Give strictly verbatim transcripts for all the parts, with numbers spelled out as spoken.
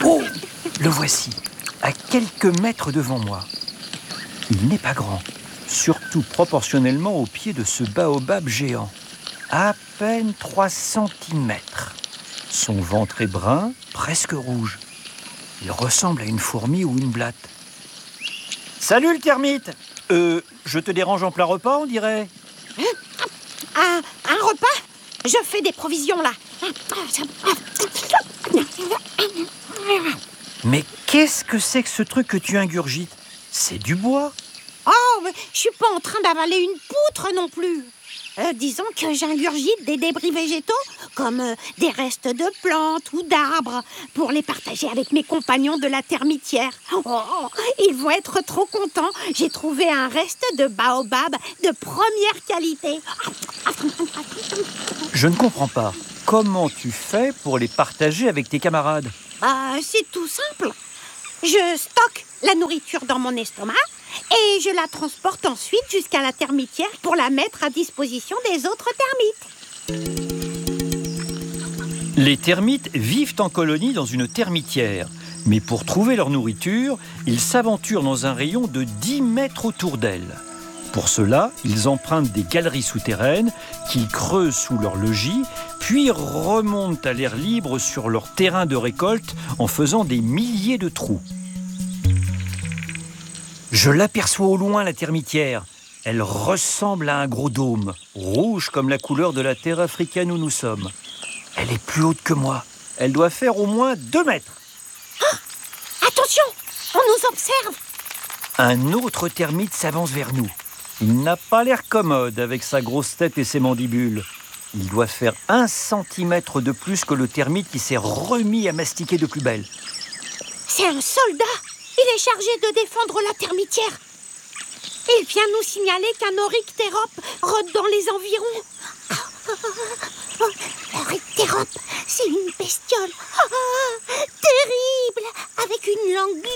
Oh, le voici, à quelques mètres devant moi. Il n'est pas grand, surtout proportionnellement au pied de ce baobab géant. À peine trois centimètres. Son ventre est brun, presque rouge. Il ressemble à une fourmi ou une blatte. Salut le termite! Euh, je te dérange en plein repas, on dirait? Un, un repas? Je fais des provisions, là. Mais qu'est-ce que c'est que ce truc que tu ingurgites? C'est du bois? Oh, mais je suis pas en train d'avaler une poutre non plus. Euh, disons que j'ingurgite des débris végétaux, comme euh, des restes de plantes ou d'arbres, pour les partager avec mes compagnons de la termitière. Oh, ils vont être trop contents. J'ai trouvé un reste de baobab de première qualité. Je ne comprends pas. Comment tu fais pour les partager avec tes camarades? Euh, c'est tout simple. Je stocke la nourriture dans mon estomac et je la transporte ensuite jusqu'à la termitière pour la mettre à disposition des autres termites. Les termites vivent en colonie dans une termitière. Mais pour trouver leur nourriture, ils s'aventurent dans un rayon de dix mètres autour d'elles. Pour cela, ils empruntent des galeries souterraines qu'ils creusent sous leur logis, puis remontent à l'air libre sur leur terrain de récolte en faisant des milliers de trous. Je l'aperçois au loin, la termitière. Elle ressemble à un gros dôme, rouge comme la couleur de la terre africaine où nous sommes. Elle est plus haute que moi. Elle doit faire au moins deux mètres. Ah, attention, on nous observe. Un autre termite s'avance vers nous. Il n'a pas l'air commode avec sa grosse tête et ses mandibules. Il doit faire un centimètre de plus que le termite qui s'est remis à mastiquer de plus belle. C'est un soldat. Il est chargé de défendre la termitière. Il vient nous signaler qu'un oryctérope rôde dans les environs. L'oryctérope, c'est une bestiole oh, terrible, avec une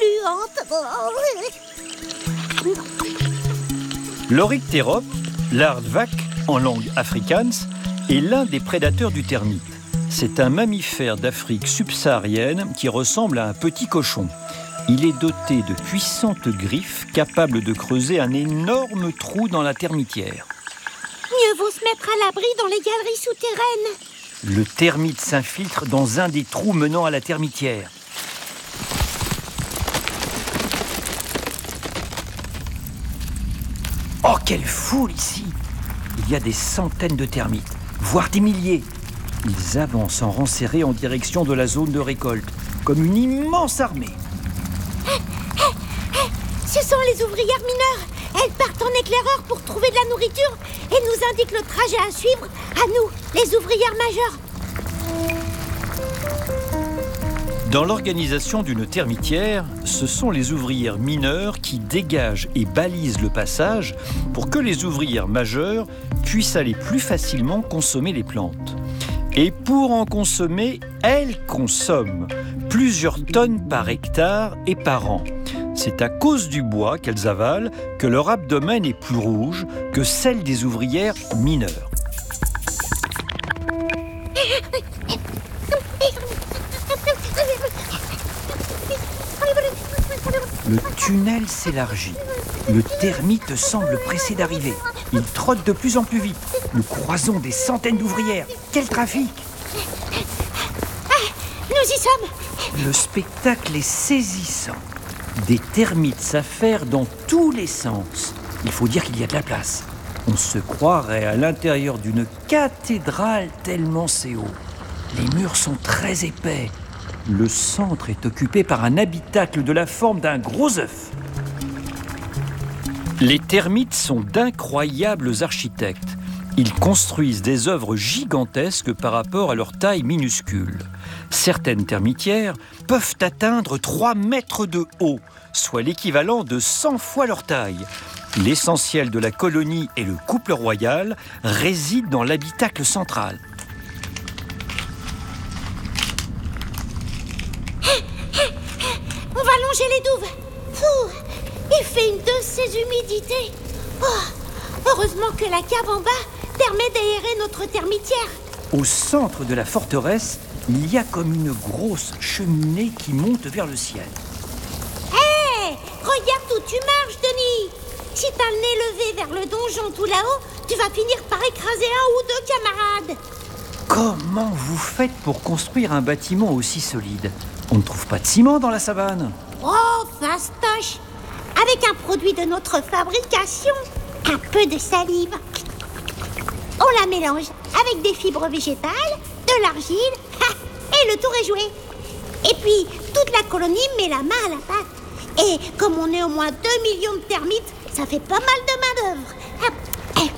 langue gluante. L'oryctérope, l'aardvark en langue afrikaans, est l'un des prédateurs du termite. C'est un mammifère d'Afrique subsaharienne qui ressemble à un petit cochon. Il est doté de puissantes griffes capables de creuser un énorme trou dans la termitière. Mieux vaut se mettre à l'abri dans les galeries souterraines. Le termite s'infiltre dans un des trous menant à la termitière. Oh, quelle foule ici! Il y a des centaines de termites, voire des milliers. Ils avancent en rang serré en direction de la zone de récolte, comme une immense armée. Ce sont les ouvrières mineures. Elles partent en éclaireur pour trouver de la nourriture et nous indiquent le trajet à suivre à nous, les ouvrières majeures. Dans l'organisation d'une termitière, ce sont les ouvrières mineures qui dégagent et balisent le passage pour que les ouvrières majeures puissent aller plus facilement consommer les plantes. Et pour en consommer, elles consomment plusieurs tonnes par hectare et par an. C'est à cause du bois qu'elles avalent que leur abdomen est plus rouge que celle des ouvrières mineures. Le tunnel s'élargit. Le termite semble pressé d'arriver. Il trotte de plus en plus vite. Nous croisons des centaines d'ouvrières. Quel trafic! Ah, nous y sommes! Le spectacle est saisissant. Des termites s'affairent dans tous les sens. Il faut dire qu'il y a de la place. On se croirait à l'intérieur d'une cathédrale tellement c'est haut. Les murs sont très épais. Le centre est occupé par un habitacle de la forme d'un gros œuf. Les termites sont d'incroyables architectes. Ils construisent des œuvres gigantesques par rapport à leur taille minuscule. Certaines termitières peuvent atteindre trois mètres de haut, soit l'équivalent de cent fois leur taille. L'essentiel de la colonie et le couple royal résident dans l'habitacle central. On va longer les douves. Pouh, il fait une de ces humidités. Oh, heureusement que la cave en bas permet d'aérer notre termitière. Au centre de la forteresse, il y a comme une grosse cheminée qui monte vers le ciel. Hé, hey, regarde où tu marches, Denis. Si t'as le nez levé vers le donjon tout là-haut, tu vas finir par écraser un ou deux camarades. Comment vous faites pour construire un bâtiment aussi solide? On ne trouve pas de ciment dans la savane. Oh, fastoche. Avec un produit de notre fabrication, un peu de salive. On la mélange avec des fibres végétales, de l'argile, et le tour est joué. Et puis, toute la colonie met la main à la pâte. Et comme on est au moins deux millions de termites, ça fait pas mal de main-d'œuvre.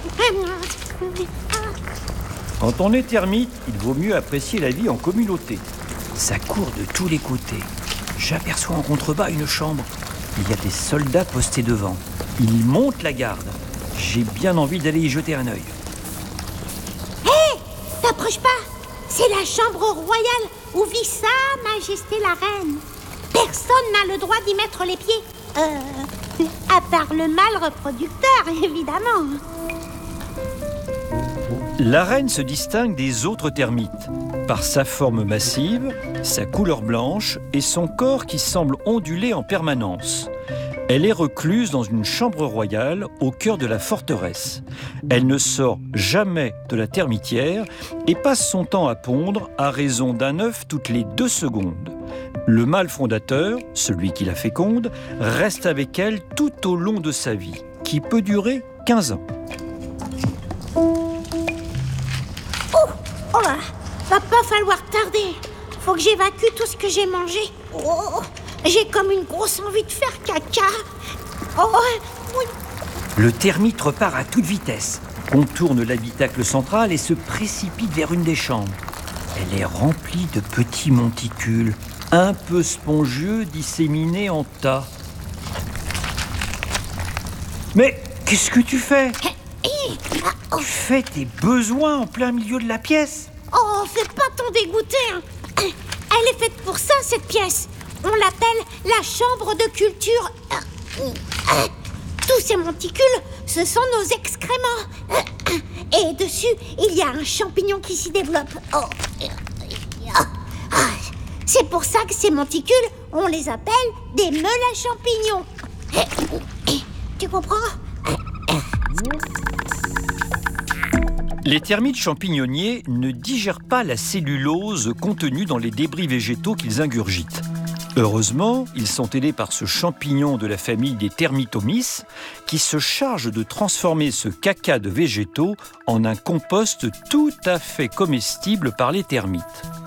Quand on est termite, il vaut mieux apprécier la vie en communauté. Ça court de tous les côtés. J'aperçois en contrebas une chambre. Il y a des soldats postés devant. Ils montent la garde. J'ai bien envie d'aller y jeter un œil. Hé, hey, t'approches pas. C'est la chambre royale où vit Sa Majesté la Reine. Personne n'a le droit d'y mettre les pieds. Euh, à part le mâle reproducteur, évidemment. La reine se distingue des autres termites par sa forme massive, sa couleur blanche et son corps qui semble onduler en permanence. Elle est recluse dans une chambre royale au cœur de la forteresse. Elle ne sort jamais de la termitière et passe son temps à pondre à raison d'un œuf toutes les deux secondes. Le mâle fondateur, celui qui la féconde, reste avec elle tout au long de sa vie, qui peut durer quinze ans. Oh là, va pas falloir tarder. Faut que j'évacue tout ce que j'ai mangé. Oh, j'ai comme une grosse envie de faire caca. Oh, oui. Le termite repart à toute vitesse, contourne l'habitacle central et se précipite vers une des chambres. Elle est remplie de petits monticules, un peu spongieux, disséminés en tas. Mais qu'est-ce que tu fais ? Tu fais tes besoins en plein milieu de la pièce. Oh, fais pas ton dégoûté, hein. Elle est faite pour ça, cette pièce. On l'appelle la chambre de culture. Tous ces monticules, ce sont nos excréments. Et dessus, il y a un champignon qui s'y développe. Oh. C'est pour ça que ces monticules, on les appelle des meules à champignons. Tu comprends ? Les termites champignonniers ne digèrent pas la cellulose contenue dans les débris végétaux qu'ils ingurgitent. Heureusement, ils sont aidés par ce champignon de la famille des Termitomys qui se charge de transformer ce caca de végétaux en un compost tout à fait comestible par les termites.